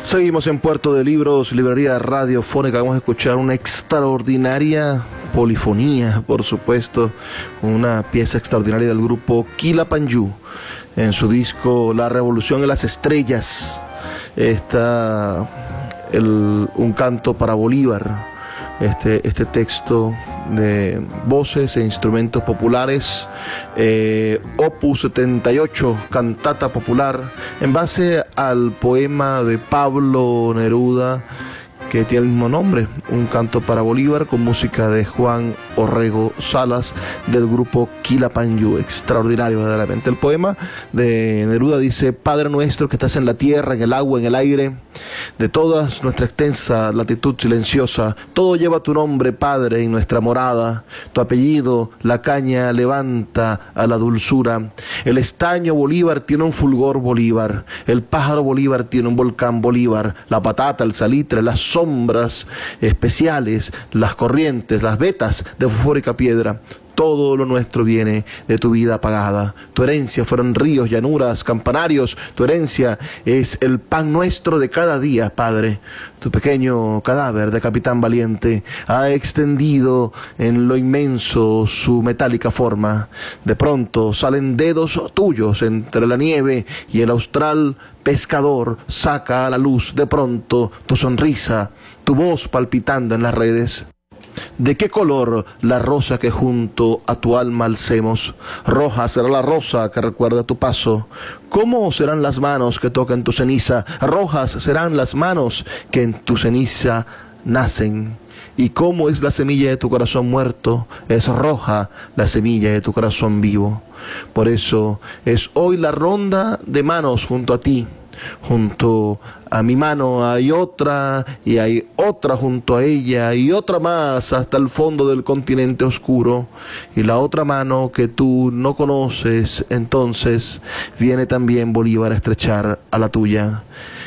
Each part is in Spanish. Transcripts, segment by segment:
Seguimos en Puerto de Libros, librería radiofónica. Vamos a escuchar una extraordinaria polifonía, por supuesto, una pieza extraordinaria del grupo Quilapayún. En su disco La Revolución de las Estrellas está un canto para Bolívar, este texto de voces e instrumentos populares, opus 78, cantata popular, en base al poema de Pablo Neruda que tiene el mismo nombre, un canto para Bolívar, con música de Juan Orrego Salas del grupo Quilapayún. Extraordinario verdaderamente. El poema de Neruda dice: Padre nuestro que estás en la tierra, en el agua, en el aire, de toda nuestra extensa latitud silenciosa, todo lleva tu nombre, Padre, en nuestra morada. Tu apellido, la caña levanta a la dulzura. El estaño Bolívar tiene un fulgor Bolívar. El pájaro Bolívar tiene un volcán Bolívar. La patata, el salitre, las sombras especiales, las corrientes, las vetas de fosfórica piedra. Todo lo nuestro viene de tu vida apagada. Tu herencia fueron ríos, llanuras, campanarios. Tu herencia es el pan nuestro de cada día, Padre. Tu pequeño cadáver de capitán valiente ha extendido en lo inmenso su metálica forma. De pronto salen dedos tuyos entre la nieve y el austral pescador saca a la luz de pronto tu sonrisa, tu voz palpitando en las redes. ¿De qué color la rosa que junto a tu alma alcemos? Roja será la rosa que recuerda tu paso. ¿Cómo serán las manos que tocan tu ceniza? Rojas serán las manos que en tu ceniza nacen. ¿Y cómo es la semilla de tu corazón muerto? Es roja la semilla de tu corazón vivo. Por eso es hoy la ronda de manos junto a ti. Junto a mi mano hay otra, y hay otra junto a ella, y otra más hasta el fondo del continente oscuro. Y la otra mano que tú no conoces, entonces viene también Bolívar a estrechar a la tuya.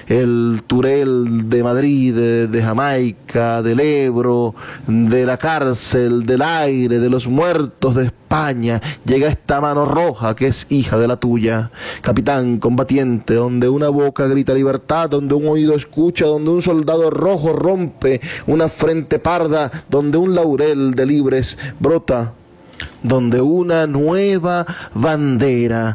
El Turel de Madrid, de Jamaica, del Ebro, de la cárcel, del aire, de los muertos de España, llega esta mano roja que es hija de la tuya. Capitán combatiente, donde una boca grita libertad, donde un oído escucha, donde un soldado rojo rompe una frente parda, donde un laurel de libres brota, donde una nueva bandera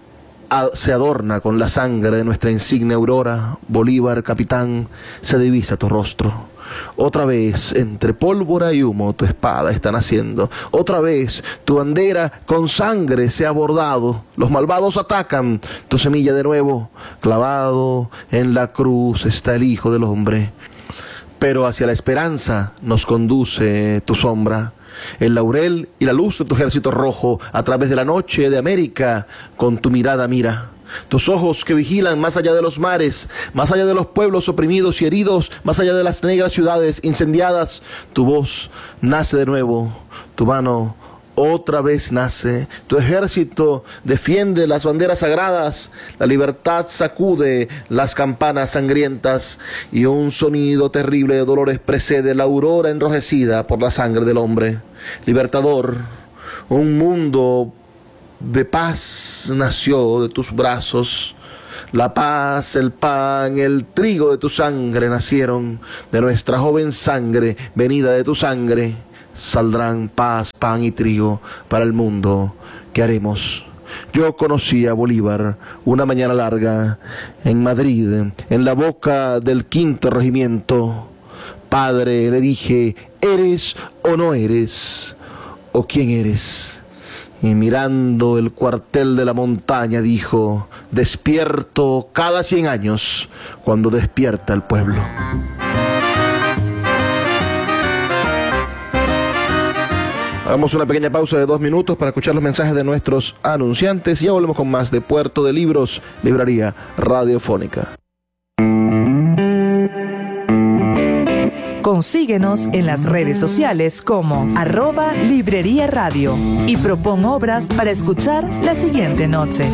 se adorna con la sangre de nuestra insigne aurora. Bolívar, capitán, se divisa tu rostro. Otra vez, entre pólvora y humo, tu espada está naciendo. Otra vez, tu bandera con sangre se ha bordado. Los malvados atacan tu semilla de nuevo. Clavado en la cruz está el Hijo del Hombre. Pero hacia la esperanza nos conduce tu sombra. El laurel y la luz de tu ejército rojo, a través de la noche de América, con tu mirada mira. Tus ojos que vigilan más allá de los mares, más allá de los pueblos oprimidos y heridos, más allá de las negras ciudades incendiadas. Tu voz nace de nuevo, tu mano otra vez nace, tu ejército defiende las banderas sagradas, la libertad sacude las campanas sangrientas y un sonido terrible de dolores precede la aurora enrojecida por la sangre del hombre. Libertador, un mundo de paz nació de tus brazos. La paz, el pan, el trigo de tu sangre nacieron, de nuestra joven sangre, venida de tu sangre. Saldrán paz, pan y trigo para el mundo que haremos. Yo conocí a Bolívar una mañana larga en Madrid, en la boca del 5º regimiento. Padre, le dije, ¿eres o no eres? ¿O quién eres? Y mirando el cuartel de la montaña dijo: despierto cada 100 años, cuando despierta el pueblo. Hagamos una pequeña pausa de 2 minutos para escuchar los mensajes de nuestros anunciantes y ya volvemos con más de Puerto de Libros, librería radiofónica. Consíguenos en las redes sociales como @Librería Radio y propon obras para escuchar la siguiente noche.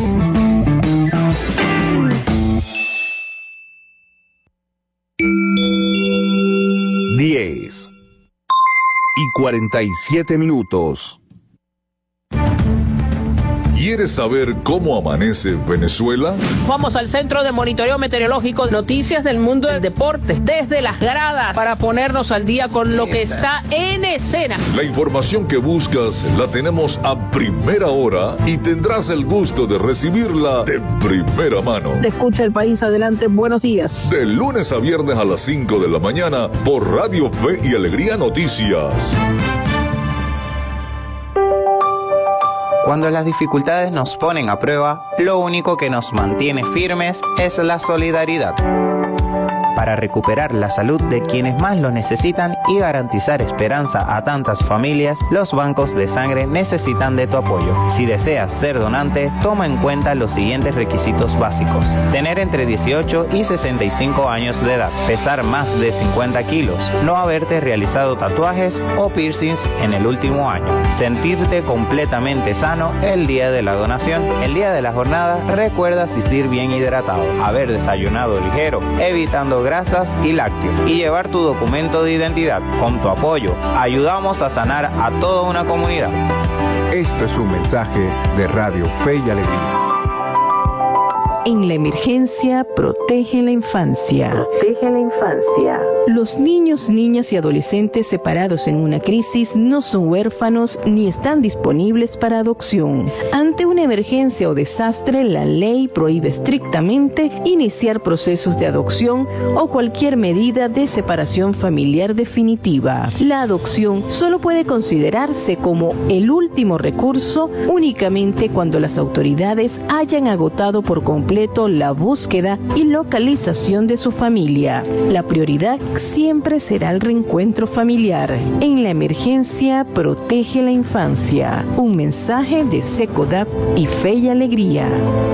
y 47 minutos. ¿Quieres saber cómo amanece Venezuela? Vamos al Centro de Monitoreo Meteorológico, noticias del mundo del deporte, desde las gradas, para ponernos al día con lo que está en escena. La información que buscas la tenemos a primera hora y tendrás el gusto de recibirla de primera mano. Te escucha el país, adelante, buenos días. De lunes a viernes a las 5 de la mañana por Radio Fe y Alegría Noticias. Cuando las dificultades nos ponen a prueba, lo único que nos mantiene firmes es la solidaridad. Para recuperar la salud de quienes más lo necesitan y garantizar esperanza a tantas familias, los bancos de sangre necesitan de tu apoyo. Si deseas ser donante, toma en cuenta los siguientes requisitos básicos: tener entre 18 y 65 años de edad, pesar más de 50 kilos, no haberte realizado tatuajes o piercings en el último año, sentirte completamente sano el día de la donación. El día de la jornada, recuerda asistir bien hidratado, haber desayunado ligero, evitando grasas y lácteos, y llevar tu documento de identidad. Con tu apoyo, ayudamos a sanar a toda una comunidad. Esto es un mensaje de Radio Fe y Alegría. En la emergencia, protege la infancia. Protege la infancia. Los niños, niñas y adolescentes separados en una crisis no son huérfanos ni están disponibles para adopción. Ante una emergencia o desastre, la ley prohíbe estrictamente iniciar procesos de adopción o cualquier medida de separación familiar definitiva. La adopción solo puede considerarse como el último recurso únicamente cuando las autoridades hayan agotado por completo la búsqueda y localización de su familia. La prioridad siempre será el reencuentro familiar. En la emergencia, protege la infancia. Un mensaje de Secodap y Fe y Alegría.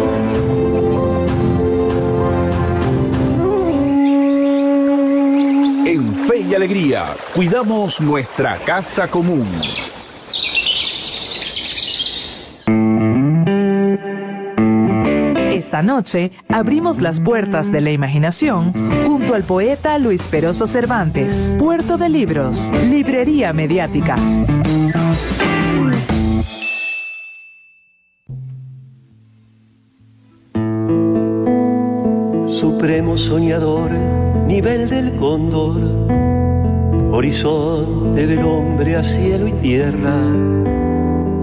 En Fe y Alegría, cuidamos nuestra casa común. Esta noche abrimos las puertas de la imaginación junto al poeta Luis Peroso Cervantes. Puerto de Libros, Librería Mediática. Supremo soñador, nivel del cóndor, horizonte del hombre a cielo y tierra,